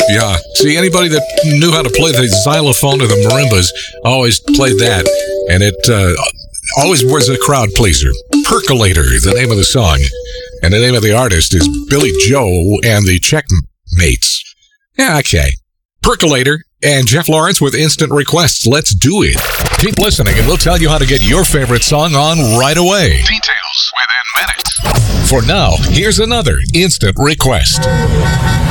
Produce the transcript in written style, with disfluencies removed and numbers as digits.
Yeah. See, anybody that knew how to play the xylophone or the marimbas always played that. And it always was a crowd pleaser. Percolator, the name of the song. And the name of the artist is Billy Joe and the Checkmates. Yeah, okay. Percolator and Jeff Lawrence with instant requests. Let's do it. Keep listening and we'll tell you how to get your favorite song on right away. Details within minutes. For now, here's another instant request.